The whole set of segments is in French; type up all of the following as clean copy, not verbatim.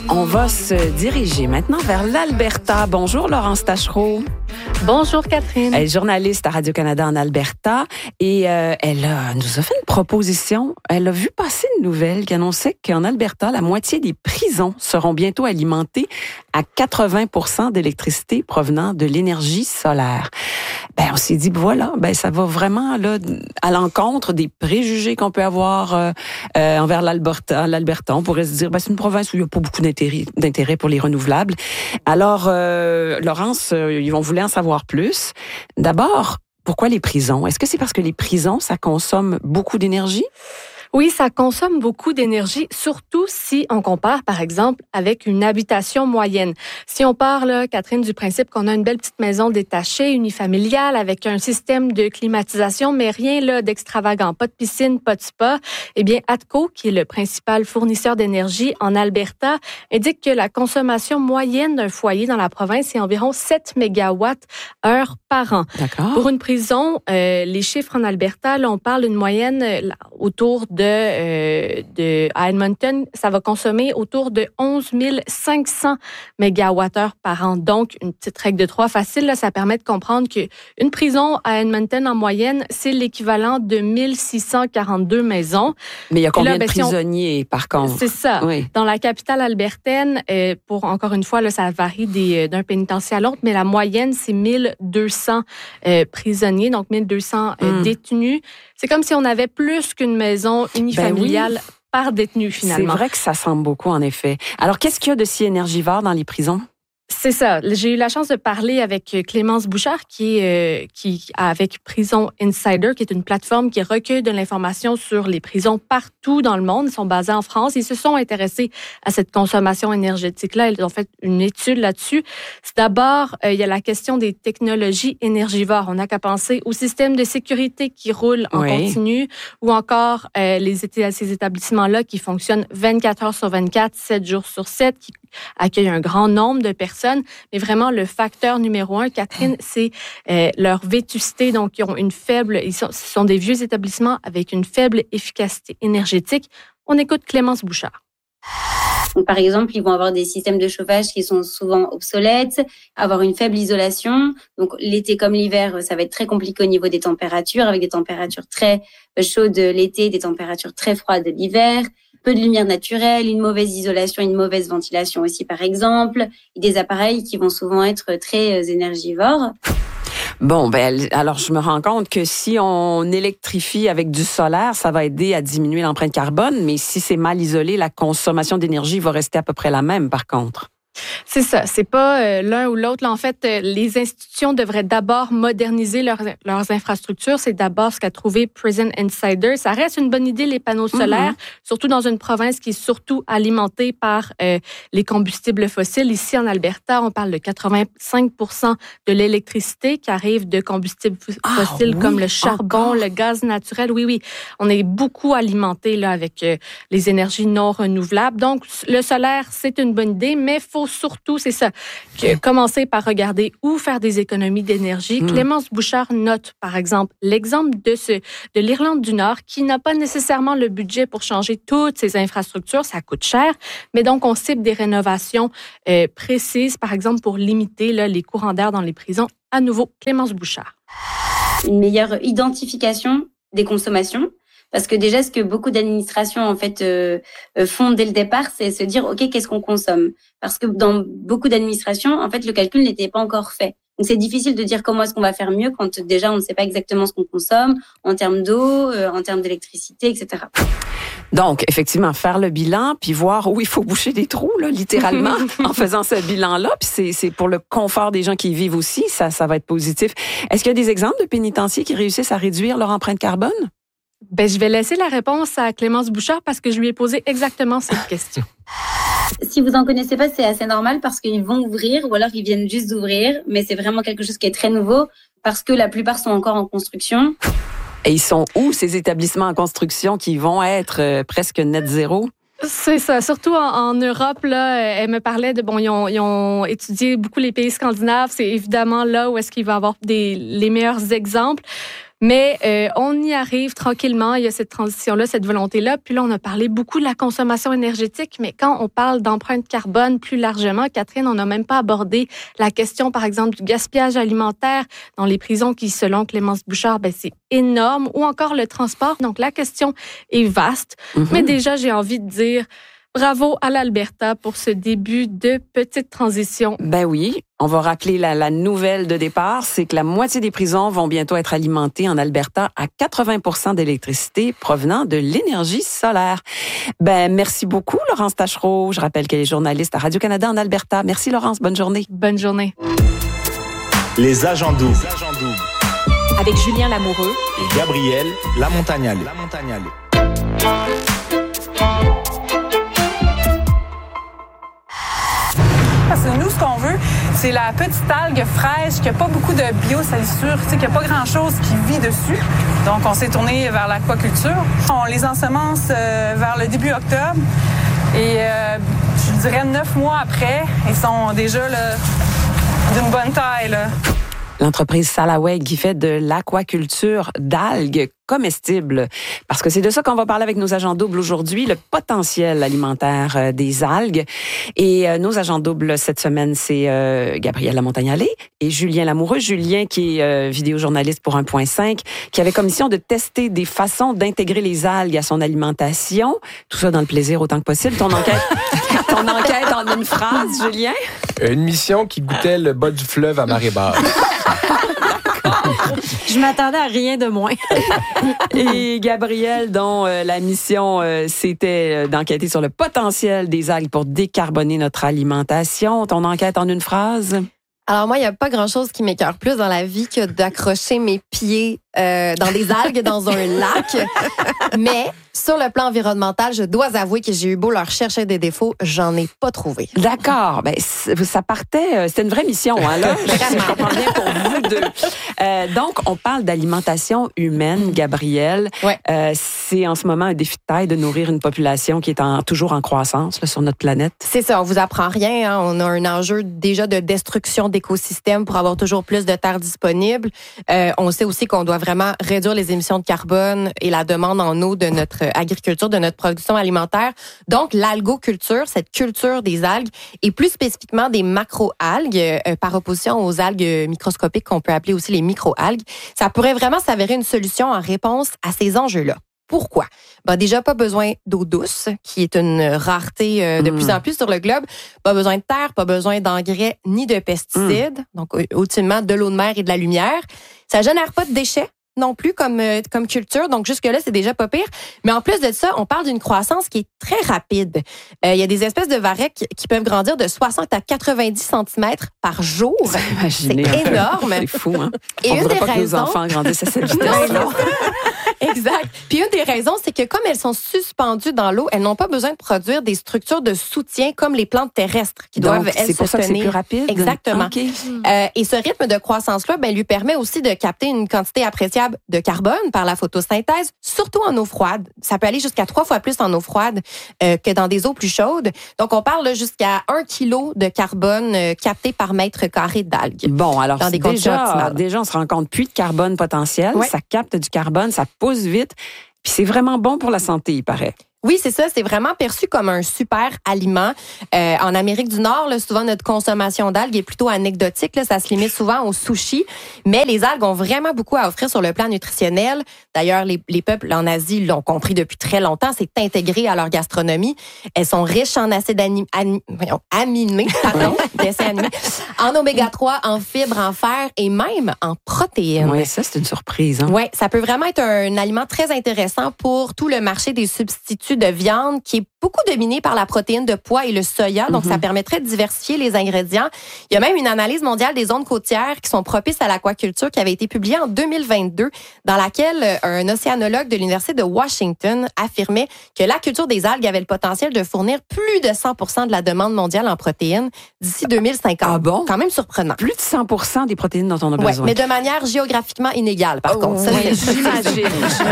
On va se diriger maintenant vers l'Alberta. Bonjour Laurence Taschereau. Bonjour Catherine. Elle est journaliste à Radio-Canada en Alberta et elle nous a fait une proposition. Elle a vu passer une nouvelle qui annonçait qu'en Alberta, la moitié des prisons seront bientôt alimentées à 80% d'électricité provenant de l'énergie solaire. On s'est dit, voilà, ça va vraiment là à l'encontre des préjugés qu'on peut avoir envers l'Alberta. On pourrait se dire, c'est une province où il n'y a pas beaucoup d'intérêt pour les renouvelables. Alors, Laurence, on voulait en savoir plus. D'abord, pourquoi les prisons? Est-ce que c'est parce que les prisons, ça consomme beaucoup d'énergie? Oui, ça consomme beaucoup d'énergie, surtout si on compare, par exemple, avec une habitation moyenne. Si on part, là, Catherine, du principe qu'on a une belle petite maison détachée, unifamiliale, avec un système de climatisation, mais rien là d'extravagant, pas de piscine, pas de spa, eh bien, ATCO, qui est le principal fournisseur d'énergie en Alberta, indique que la consommation moyenne d'un foyer dans la province est environ 7 mégawatts-heure par an. D'accord. Pour une prison, les chiffres en Alberta, là, on parle d'une moyenne autour de à Edmonton, ça va consommer autour de 11 500 mégawattheures par an. Donc, une petite règle de 3 facile, là, ça permet de comprendre qu'une prison à Edmonton, en moyenne, c'est l'équivalent de 1642 maisons. Mais il y a combien de prisonniers, par contre? C'est ça. Oui. Dans la capitale albertaine, encore une fois, là, ça varie d'un pénitencier à l'autre, mais la moyenne, c'est 1200 prisonniers, donc 1200 détenus. C'est comme si on avait plus qu'une maison unifamiliale par détenu, finalement. C'est vrai que ça semble beaucoup, en effet. Alors, qu'est-ce qu'il y a de si énergivore dans les prisons? C'est ça. J'ai eu la chance de parler avec Clémence Bouchard, qui avec Prison Insider, qui est une plateforme qui recueille de l'information sur les prisons partout dans le monde. Ils sont basés en France. Ils se sont intéressés à cette consommation énergétique-là. Ils ont fait une étude là-dessus. D'abord, il y a la question des technologies énergivores. On n'a qu'à penser au système de sécurité qui roule en continu ou encore ces établissements-là qui fonctionnent 24 heures sur 24, 7 jours sur 7, qui accueillent un grand nombre de personnes. Mais vraiment, le facteur numéro 1, Catherine, c'est leur vétusté. Donc, ils ont ce sont des vieux établissements avec une faible efficacité énergétique. On écoute Clémence Bouchard. Donc, par exemple, ils vont avoir des systèmes de chauffage qui sont souvent obsolètes, avoir une faible isolation. Donc, l'été comme l'hiver, ça va être très compliqué au niveau des températures, avec des températures très chaudes l'été, des températures très froides l'hiver. Peu de lumière naturelle, une mauvaise isolation, une mauvaise ventilation aussi, par exemple, et des appareils qui vont souvent être très énergivores. Bon, alors je me rends compte que si on électrifie avec du solaire, ça va aider à diminuer l'empreinte carbone, mais si c'est mal isolé, la consommation d'énergie va rester à peu près la même, par contre. C'est ça, c'est pas l'un ou l'autre. Là, en fait, les institutions devraient d'abord moderniser leurs infrastructures. C'est d'abord ce qu'a trouvé Prison Insider. Ça reste une bonne idée, les panneaux solaires, surtout dans une province qui est surtout alimentée par les combustibles fossiles. Ici, en Alberta, on parle de 85% de l'électricité qui arrive de combustibles fossiles comme le charbon, le gaz naturel. Oui, on est beaucoup alimenté là avec les énergies non renouvelables. Donc, le solaire, c'est une bonne idée, mais faut surtout, c'est ça, commencer par regarder où faire des économies d'énergie. Clémence Bouchard note, par exemple, l'exemple de l'Irlande du Nord qui n'a pas nécessairement le budget pour changer toutes ses infrastructures. Ça coûte cher, mais donc on cible des rénovations précises, par exemple, pour limiter là, les courants d'air dans les prisons. À nouveau, Clémence Bouchard. Une meilleure identification des consommations. Parce que déjà, ce que beaucoup d'administrations en fait font dès le départ, c'est se dire ok, qu'est-ce qu'on consomme. Parce que dans beaucoup d'administrations, en fait, le calcul n'était pas encore fait. Donc c'est difficile de dire comment est-ce qu'on va faire mieux quand déjà on ne sait pas exactement ce qu'on consomme en termes d'eau, en termes d'électricité, etc. Donc, effectivement, faire le bilan, puis voir où il faut boucher des trous, là, littéralement, en faisant ce bilan-là. Puis c'est pour le confort des gens qui y vivent aussi, ça va être positif. Est-ce qu'il y a des exemples de pénitenciers qui réussissent à réduire leur empreinte carbone? Je vais laisser la réponse à Clémence Bouchard parce que je lui ai posé exactement cette question. Si vous en connaissez pas, c'est assez normal parce qu'ils vont ouvrir ou alors ils viennent juste d'ouvrir, mais c'est vraiment quelque chose qui est très nouveau parce que la plupart sont encore en construction. Et ils sont où, ces établissements en construction qui vont être presque net zéro? C'est ça, surtout en Europe, là, elle me parlait de, ils ont étudié beaucoup les pays scandinaves, c'est évidemment là où est-ce qu'il va y avoir les meilleurs exemples. Mais on y arrive tranquillement. Il y a cette transition-là, cette volonté-là. Puis là, on a parlé beaucoup de la consommation énergétique, mais quand on parle d'empreinte carbone plus largement, Catherine, on n'a même pas abordé la question, par exemple, du gaspillage alimentaire dans les prisons qui, selon Clémence Bouchard, c'est énorme, ou encore le transport. Donc, la question est vaste. Mais déjà, j'ai envie de dire bravo à l'Alberta pour ce début de petite transition. Ben oui, on va rappeler la nouvelle de départ, c'est que la moitié des prisons vont bientôt être alimentées en Alberta à 80% d'électricité provenant de l'énergie solaire. Ben merci beaucoup, Laurence Taschereau. Je rappelle qu'elle est journaliste à Radio-Canada en Alberta. Merci, Laurence. Bonne journée. Bonne journée. Les agents doubles. Avec Julien Lamoureux Et Gabrielle Lamontagnale. Parce que nous, ce qu'on veut, c'est la petite algue fraîche qui n'a pas beaucoup de biosalissure, qui n'a pas grand-chose qui vit dessus. Donc, on s'est tourné vers l'aquaculture. On les ensemence vers le début octobre. Et je dirais 9 mois après, ils sont déjà là, d'une bonne taille. Là. L'entreprise Salaweg qui fait de l'aquaculture d'algues comestibles. Parce que c'est de ça qu'on va parler avec nos agents doubles aujourd'hui, le potentiel alimentaire des algues. Et nos agents doubles cette semaine, c'est Gabrielle Lamontagnale et Julien Lamoureux. Julien qui est vidéojournaliste pour 1.5, qui avait comme mission de tester des façons d'intégrer les algues à son alimentation. Tout ça dans le plaisir autant que possible. Ton enquête en une phrase, Julien? Une mission qui goûtait le bas du fleuve à marée basse. Je m'attendais à rien de moins. Et Gabrielle, dont la mission, c'était d'enquêter sur le potentiel des algues pour décarboner notre alimentation. Ton enquête en une phrase? Alors moi, il n'y a pas grand-chose qui m'écœure plus dans la vie que d'accrocher mes pieds dans des algues dans un lac. Mais sur le plan environnemental, je dois avouer que j'ai eu beau leur chercher des défauts, j'en ai pas trouvé. D'accord. Ben, ça partait, c'était une vraie mission, hein, là. Je comprends bien pour vous deux. Donc, on parle d'alimentation humaine, Gabrielle. Ouais. C'est en ce moment un défi de taille de nourrir une population qui est toujours en croissance là, sur notre planète. C'est ça, on vous apprend rien. Hein. On a un enjeu déjà de destruction d'écosystèmes pour avoir toujours plus de terres disponibles. On sait aussi qu'on doit vraiment réduire les émissions de carbone et la demande en eau de notre agriculture, de notre production alimentaire. Donc, l'algoculture, cette culture des algues, et plus spécifiquement des macro-algues, par opposition aux algues microscopiques qu'on peut appeler aussi les micro-algues, ça pourrait vraiment s'avérer une solution en réponse à ces enjeux-là. Pourquoi? Déjà, pas besoin d'eau douce, qui est une rareté de plus en plus sur le globe. Pas besoin de terre, pas besoin d'engrais ni de pesticides. Donc, ultimement, de l'eau de mer et de la lumière. Ça génère pas de déchets non plus comme culture. Donc, jusque-là, c'est déjà pas pire. Mais en plus de ça, on parle d'une croissance qui est très rapide. Il y a des espèces de varechs qui peuvent grandir de 60 à 90 cm par jour. C'est énorme. C'est fou, hein? Et on une voudrait des pas que nos raisons... enfants grandissent à cette vitesse-là. Exact. Puis une des raisons, c'est que comme elles sont suspendues dans l'eau, elles n'ont pas besoin de produire des structures de soutien comme les plantes terrestres qui doivent, elles, c'est pour ça que c'est plus rapide? Exactement. Okay. Et ce rythme de croissance-là lui permet aussi de capter une quantité appréciable de carbone par la photosynthèse, surtout en eau froide. Ça peut aller jusqu'à 3 fois plus en eau froide que dans des eaux plus chaudes. Donc, on parle là, jusqu'à 1 kilo de carbone capté par mètre carré d'algues. Bon, alors dans des déjà, on se rend compte plus de carbone potentiel. Ouais. Ça capte du carbone, ça pousse vite. Puis c'est vraiment bon pour la santé, il paraît. Oui, c'est ça. C'est vraiment perçu comme un super aliment. En Amérique du Nord, là, souvent, notre consommation d'algues est plutôt anecdotique. Là, ça se limite souvent au sushi. Mais les algues ont vraiment beaucoup à offrir sur le plan nutritionnel. D'ailleurs, les peuples en Asie l'ont compris depuis très longtemps. C'est intégré à leur gastronomie. Elles sont riches en acides aminés, en oméga 3, en fibres, en fer et même en protéines. Oui, ça, c'est une surprise. Hein? Oui, ça peut vraiment être un aliment très intéressant pour tout le marché des substituts de viande qui est beaucoup dominé par la protéine de pois et le soya. Donc, ça permettrait de diversifier les ingrédients. Il y a même une analyse mondiale des zones côtières qui sont propices à l'aquaculture qui avait été publiée en 2022, dans laquelle un océanologue de l'Université de Washington affirmait que la culture des algues avait le potentiel de fournir plus de 100% de la demande mondiale en protéines d'ici 2050. Ah bon? Quand même surprenant. Plus de 100% des protéines dont on a besoin. Mais de manière géographiquement inégale, par contre. Ça, j'imagine.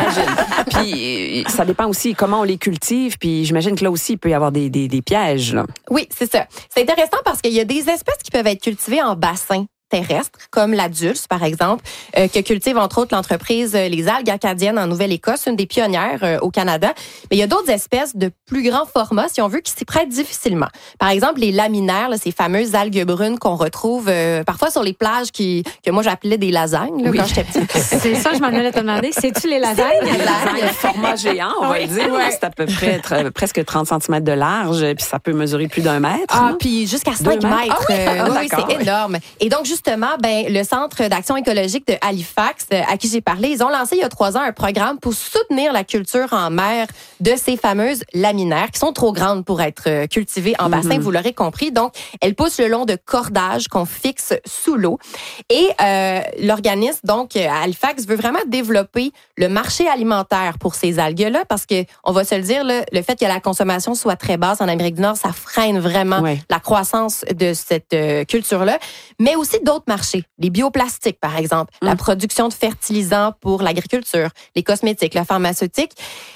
Puis, ça dépend aussi comment on les cultive. Puis, j'imagine que là aussi, il peut y avoir des pièges. Là. Oui, c'est ça. C'est intéressant parce qu'il y a des espèces qui peuvent être cultivées en bassin terrestres, comme la dulce, par exemple, que cultive entre autres l'entreprise Les Algues Acadiennes en Nouvelle-Écosse, une des pionnières au Canada. Mais il y a d'autres espèces de plus grand format, si on veut, qui s'y prêtent difficilement. Par exemple, les laminaires, là, ces fameuses algues brunes qu'on retrouve parfois sur les plages que moi j'appelais des lasagnes quand j'étais petite. C'est ça, je m'en allais te demander. C'est-tu les lasagnes? Un format géant, on va le dire. Ouais. C'est à peu près presque 30 cm de large, puis ça peut mesurer plus d'1 mètre. Ah, puis jusqu'à 5 2 mètres. Oui, d'accord. c'est énorme. Et donc, justement, le Centre d'action écologique de Halifax, à qui j'ai parlé, ils ont lancé il y a 3 ans un programme pour soutenir la culture en mer de ces fameuses laminaires qui sont trop grandes pour être cultivées en bassin, vous l'aurez compris. Donc, elles poussent le long de cordages qu'on fixe sous l'eau. Et l'organisme, donc, à Halifax, veut vraiment développer le marché alimentaire pour ces algues-là parce que, on va se le dire, là, le fait que la consommation soit très basse en Amérique du Nord, ça freine vraiment la croissance de cette culture-là. Mais aussi d'autres marchés. Les bioplastiques, par exemple. La production de fertilisants pour l'agriculture, les cosmétiques, la pharmaceutique.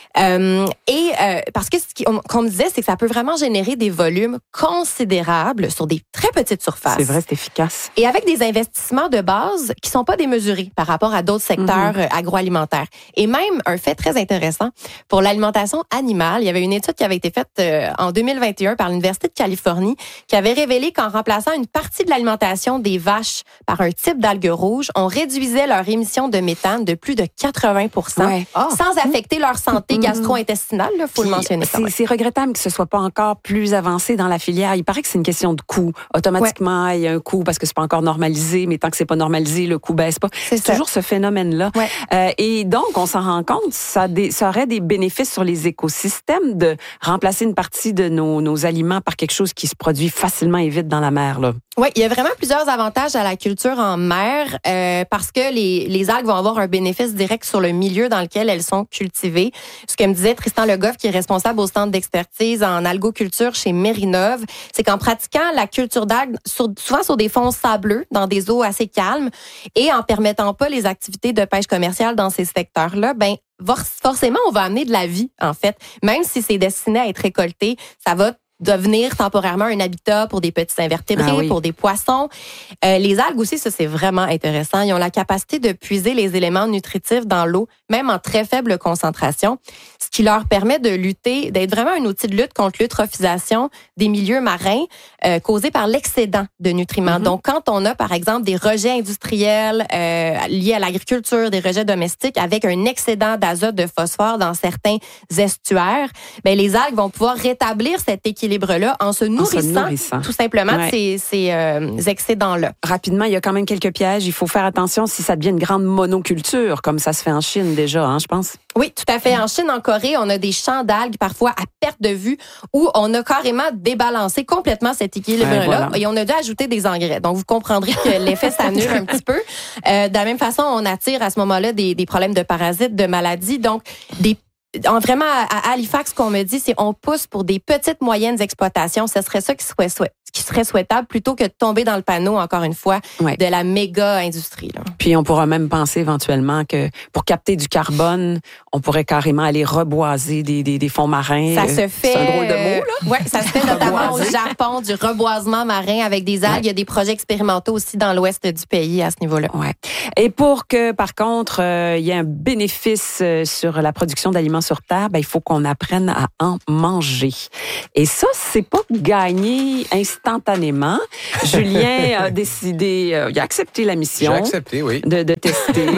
Parce que qu'on me disait, c'est que ça peut vraiment générer des volumes considérables sur des très petites surfaces. C'est vrai, c'est efficace. Et avec des investissements de base qui sont pas démesurés par rapport à d'autres secteurs agroalimentaires. Et même un fait très intéressant, pour l'alimentation animale, il y avait une étude qui avait été faite en 2021 par l'Université de Californie qui avait révélé qu'en remplaçant une partie de l'alimentation des vaches par un type d'algues rouges, on réduisait leur émission de méthane de plus de 80 sans affecter leur santé gastro-intestinale, il faut le mentionner quand même. C'est regrettable que ce soit pas encore plus avancé dans la filière. Il paraît que c'est une question de coût. Automatiquement, il y a un coût parce que c'est pas encore normalisé, mais tant que c'est pas normalisé, le coût baisse pas. C'est toujours ce phénomène-là. Et donc, on s'en rend compte, ça aurait des bénéfices sur les écosystèmes de remplacer une partie de nos aliments par quelque chose qui se produit facilement et vite dans la mer, là. Oui, il y a vraiment plusieurs avantages à la culture en mer parce que les algues vont avoir un bénéfice direct sur le milieu dans lequel elles sont cultivées. Ce que me disait Tristan Le Goff, qui est responsable au centre d'expertise en algoculture chez Mérinov, c'est qu'en pratiquant la culture d'algues souvent sur des fonds sableux, dans des eaux assez calmes, et en permettant pas les activités de pêche commerciale dans ces secteurs-là, forcément, on va amener de la vie, en fait. Même si c'est destiné à être récolté, ça va devenir temporairement un habitat pour des petits invertébrés, pour des poissons. Les algues aussi, ça c'est vraiment intéressant. Ils ont la capacité de puiser les éléments nutritifs dans l'eau, même en très faible concentration, ce qui leur permet de lutter, d'être vraiment un outil de lutte contre l'eutrophisation des milieux marins causés par l'excédent de nutriments. Donc, quand on a, par exemple, des rejets industriels liés à l'agriculture, des rejets domestiques avec un excédent d'azote, de phosphore dans certains estuaires, les algues vont pouvoir rétablir cet équilibre-là en se nourrissant tout simplement de ces excédents-là. Rapidement, il y a quand même quelques pièges. Il faut faire attention si ça devient une grande monoculture, comme ça se fait en Chine déjà, je pense. Oui, tout à fait. En Chine, en Corée, on a des champs d'algues parfois à perte de vue où on a carrément débalancé complètement cet équilibre-là et on a dû ajouter des engrais. Donc, vous comprendrez que l'effet s'annule un petit peu. De la même façon, on attire à ce moment-là des problèmes de parasites, de maladies. Donc, vraiment, à Halifax, ce qu'on me dit, c'est on pousse pour des petites, moyennes exploitations. Ce serait ça qui serait souhaitable plutôt que de tomber dans le panneau, encore une fois, de la méga-industrie. Là. Puis, on pourra même penser éventuellement que pour capter du carbone, on pourrait carrément aller reboiser des fonds marins. Ça se fait. C'est un drôle de mot, là. Oui, ça se fait notamment au Japon, du reboisement marin avec des algues. Il y a des projets expérimentaux aussi dans l'ouest du pays à ce niveau-là. Ouais. Et pour que, par contre, il y ait un bénéfice sur la production d'aliments sur Terre, il faut qu'on apprenne à en manger. Et ça, c'est pas gagné instantanément. Julien a décidé, il a accepté la mission. J'ai accepté, oui. De tester.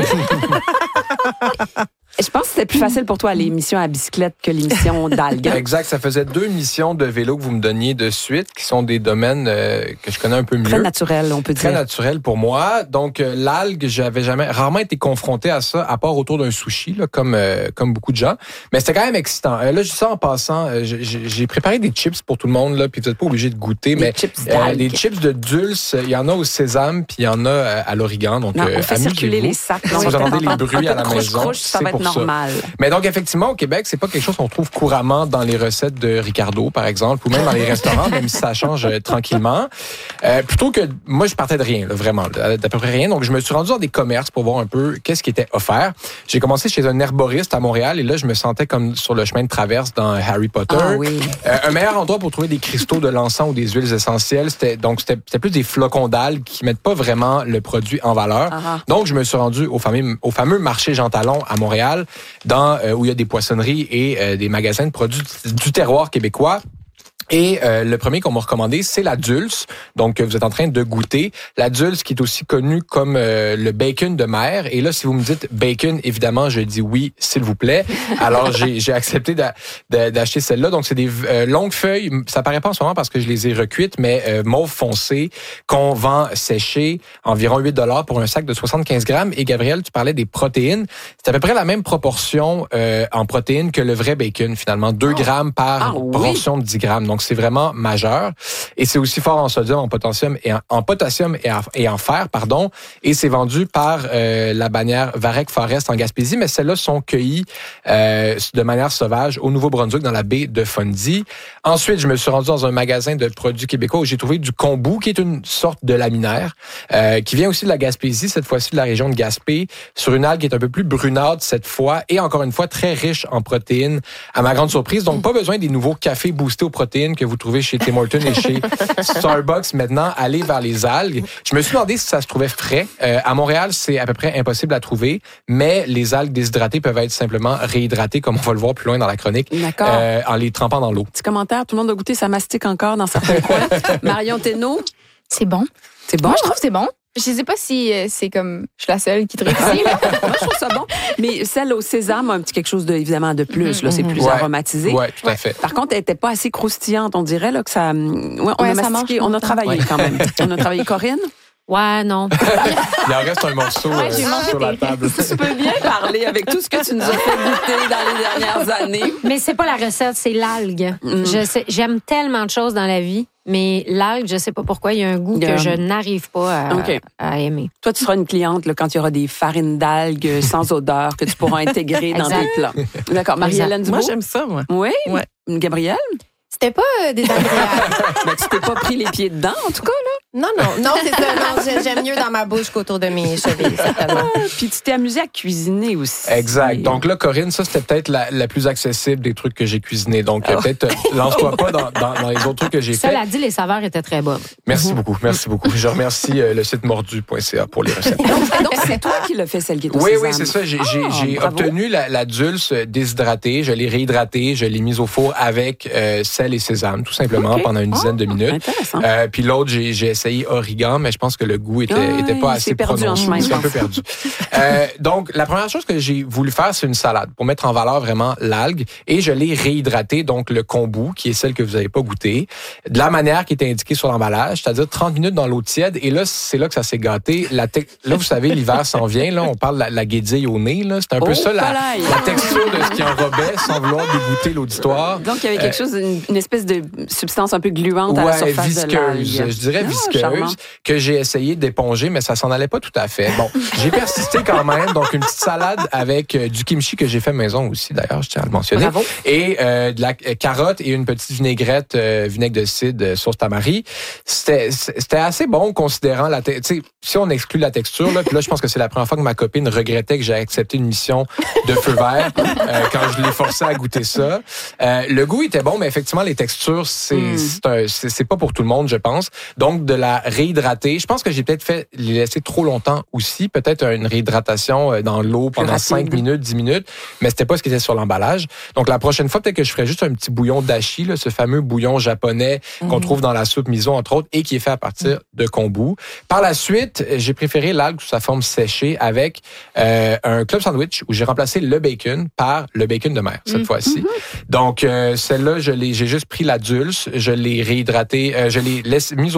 Je pense que c'était plus facile pour toi l'émission à bicyclette que l'émission d'algues. Exact. Ça faisait 2 missions de vélo que vous me donniez de suite, qui sont des domaines que je connais un peu mieux. Très naturel, on peut dire. Très naturel pour moi. Donc, l'algue, j'avais rarement été confronté à ça, à part autour d'un sushi, là, comme beaucoup de gens. Mais c'était quand même excitant. Là, je dis ça en passant. J'ai préparé des chips pour tout le monde, là, puis vous n'êtes pas obligé de goûter. Des chips d'algues. Des chips de dulce. Il y en a au sésame, puis il y en a à l'origan. Donc, on fait circuler les sacs. Si vous entendez les bruits à la maison, c'est pour normal. Mais donc, effectivement, au Québec, c'est pas quelque chose qu'on trouve couramment dans les recettes de Ricardo, par exemple, ou même dans les restaurants, même si ça change tranquillement. Plutôt que, moi, je partais de rien, là, vraiment, d'à peu près rien. Donc, je me suis rendu dans des commerces pour voir un peu qu'est-ce qui était offert. J'ai commencé chez un herboriste à Montréal et là, je me sentais comme sur le chemin de traverse dans Harry Potter. Ah oui. Un meilleur endroit pour trouver des cristaux de l'encens ou des huiles essentielles, c'était plus des flocons d'algues qui mettent pas vraiment le produit en valeur. Donc, je me suis rendu au fameux marché Jean Talon à Montréal, où il y a des poissonneries et des magasins de produits du terroir québécois. Et le premier qu'on m'a recommandé, c'est la Dulce. Donc, vous êtes en train de goûter. La Dulce, qui est aussi connue comme le bacon de mer. Et là, si vous me dites bacon, évidemment, je dis oui, s'il vous plaît. Alors, j'ai accepté d'acheter celle-là. Donc, c'est des longues feuilles. Ça paraît pas en ce moment parce que je les ai recuites, mais mauve foncé, qu'on vend séché, environ 8$ pour un sac de 75 grammes. Et Gabriel, tu parlais des protéines. C'est à peu près la même proportion en protéines que le vrai bacon, finalement. 2 grammes par portion de 10 grammes. Donc, c'est vraiment majeur. Et c'est aussi fort en sodium, en potassium et en fer, pardon. Et c'est vendu par la bannière Varec Forest en Gaspésie, mais celles-là sont cueillies de manière sauvage au Nouveau-Brunswick, dans la baie de Fundy. Ensuite, je me suis rendu dans un magasin de produits québécois où j'ai trouvé du kombu, qui est une sorte de laminaire, qui vient aussi de la Gaspésie, cette fois-ci de la région de Gaspé, sur une algue qui est un peu plus brunâtre cette fois, et encore une fois, très riche en protéines, à ma grande surprise. Donc, pas besoin des nouveaux cafés boostés aux protéines que vous trouvez chez Tim Hortons et chez Starbucks. Maintenant, aller vers les algues. Je me suis demandé si ça se trouvait frais. À Montréal, c'est à peu près impossible à trouver, mais les algues déshydratées peuvent être simplement réhydratées, comme on va le voir plus loin dans la chronique, en les trempant dans l'eau. Petit commentaire, tout le monde a goûté, ça mastique encore dans certains coins. Marion Thénault? C'est bon. C'est bon? Moi, je trouve que c'est bon. Je sais pas si c'est comme je suis la seule qui trouve ici. Moi, je trouve ça bon. Mais celle au sésame a un petit quelque chose évidemment de plus. Là, c'est plus aromatisé. Oui, tout à fait. Par contre, elle n'était pas assez croustillante. On dirait là, que ça... on a mastiqué, on a travaillé quand même. On a travaillé. Corinne? Ouais, non. Il en reste un morceau sur la table. Tu peux bien parler avec tout ce que tu nous as fait goûter dans les dernières années. Mais c'est pas la recette, c'est l'algue. J'aime tellement de choses dans la vie, mais l'algue, je sais pas pourquoi, il y a un goût que je n'arrive pas à aimer. Toi, tu seras une cliente là, quand il y aura des farines d'algues sans odeur que tu pourras intégrer dans tes plats. D'accord. Marie-Hélène Dubois? Moi, j'aime ça, moi. Oui? Ouais. Gabrielle? C'était pas désagréable. Ben, tu t'es pas pris les pieds dedans, en tout cas, là? Non, c'est ça. Non, j'aime mieux dans ma bouche qu'autour de mes chevilles, certainement. Puis tu t'es amusée à cuisiner aussi. Exact. Donc là, Corinne, ça, c'était peut-être la plus accessible des trucs que j'ai cuisinés. Donc, peut-être, lance-toi pas dans les autres trucs que j'ai fait. Cela dit, les saveurs étaient très bonnes. Merci beaucoup. Je remercie le site mordu.ca pour les recettes. Donc, c'est toi qui l'as fait, celle qui est au sésame. Oui, c'est ça. J'ai obtenu la dulce déshydratée. Je l'ai réhydratée. Je l'ai mise au four avec sel et sésame, tout simplement, pendant une dizaine de minutes. Intéressant. Puis l'autre, j'ai essayé origan, mais je pense que le goût était pas assez prononcé. C'est un peu perdu. Donc, la première chose que j'ai voulu faire, c'est une salade pour mettre en valeur vraiment l'algue. Et je l'ai réhydraté, donc le kombu, qui est celle que vous n'avez pas goûtée, de la manière qui était indiquée sur l'emballage, c'est-à-dire 30 minutes dans l'eau tiède. Et là, c'est là que ça s'est gâté. Là, vous savez, l'hiver s'en vient. Là, on parle de la guédille au nez. Là. C'est un peu ça, la texture de ce qui enrobait, sans vouloir dégoûter l'auditoire. Donc, il y avait quelque chose, une espèce de substance un peu gluante à la surface visqueuse, de l'algue. Je dirais visqueuse, que j'ai essayé d'éponger, mais ça s'en allait pas tout à fait. Bon, j'ai persisté quand même. Donc, une petite salade avec du kimchi que j'ai fait maison aussi, d'ailleurs, je tiens à le mentionner. Bravo. Et de la carotte et une petite vinaigrette, vinaigre de cidre, sauce tamari. C'était assez bon, considérant la... Tu sais, si on exclut la texture, là, puis là, je pense que c'est la première fois que ma copine regrettait que j'ai accepté une mission de feu vert quand je l'ai forcé à goûter ça. Le goût était bon, mais effectivement, les textures, c'est pas pour tout le monde, je pense. Donc, de la réhydrater. Je pense que j'ai peut-être fait les laisser trop longtemps aussi. Peut-être une réhydratation dans l'eau pendant 5 minutes, 10 minutes, mais c'était pas ce qui était sur l'emballage. Donc, la prochaine fois, peut-être que je ferais juste un petit bouillon dashi, là, ce fameux bouillon japonais qu'on trouve dans la soupe miso, entre autres, et qui est fait à partir de kombu. Par la suite, j'ai préféré l'algue sous sa forme séchée avec un club sandwich où j'ai remplacé le bacon par le bacon de mer, cette fois-ci. Donc, celle-là, j'ai juste pris la dulce, je l'ai réhydratée, je l'ai mise au four pendant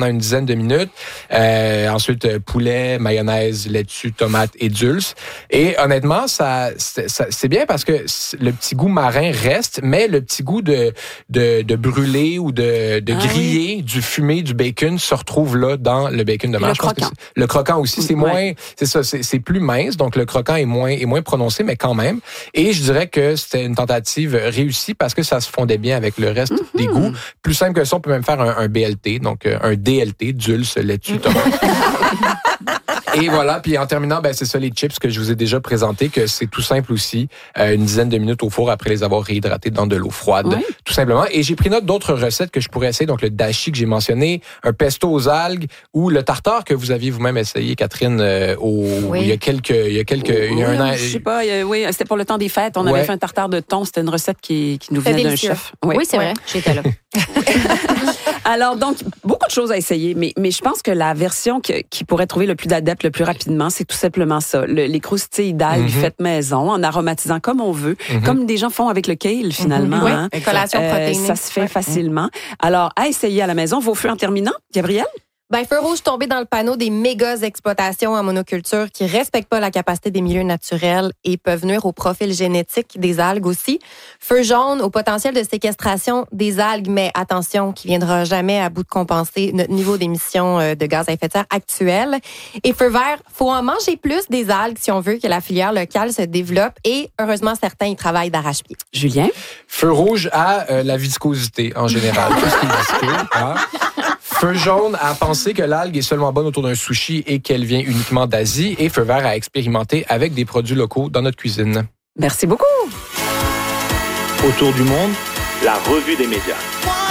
une dizaine de minutes. Ensuite, poulet, mayonnaise, laitue, tomate et dulce. Et honnêtement, c'est bien parce que le petit goût marin reste, mais le petit goût de brûlé ou de grillé, du fumé, du bacon se retrouve là dans le bacon de marche. Le croquant aussi, c'est moins, c'est ça, c'est plus mince, donc le croquant est moins prononcé, mais quand même. Et je dirais que c'était une tentative réussie parce que ça se fondait bien avec le reste des goûts. Plus simple que ça, on peut même faire un BLT, donc un DLT, dulce, laitue, tomate. Et voilà, puis en terminant, c'est ça les chips que je vous ai déjà présentés, que c'est tout simple aussi, une dizaine de minutes au four après les avoir réhydratés dans de l'eau froide, tout simplement. Et j'ai pris note d'autres recettes que je pourrais essayer, donc le dashi que j'ai mentionné, un pesto aux algues ou le tartare que vous aviez vous-même essayé, Catherine, il y a un an. Je sais pas, c'était pour le temps des fêtes, on avait fait un tartare de thon, c'était une recette qui nous venait d'un chef. Oui, c'est vrai, j'étais là. Alors, donc, beaucoup de choses à essayer, mais je pense que la version qui pourrait trouver le plus d'adeptes le plus rapidement, c'est tout simplement ça. Les croustilles d'algues faites maison, en aromatisant comme on veut, comme des gens font avec le kale, finalement. Oui, hein. collation protéinée. Ça se fait facilement. Alors, à essayer à la maison. Vos feux en terminant, Gabrielle? Feu rouge tombé dans le panneau des méga exploitations en monoculture qui respectent pas la capacité des milieux naturels et peuvent nuire au profil génétique des algues aussi. Feu jaune au potentiel de séquestration des algues, mais attention, qui viendra jamais à bout de compenser notre niveau d'émissions de gaz à effet de serre actuel. Et feu vert, faut en manger plus des algues si on veut que la filière locale se développe et heureusement certains y travaillent d'arrache-pied. Julien? Feu rouge à la viscosité en général. Tout ce qui est visqueux, hein? Feu jaune à penser que l'algue est seulement bonne autour d'un sushi et qu'elle vient uniquement d'Asie. Et feu vert à expérimenter avec des produits locaux dans notre cuisine. Merci beaucoup. Autour du monde, la revue des médias.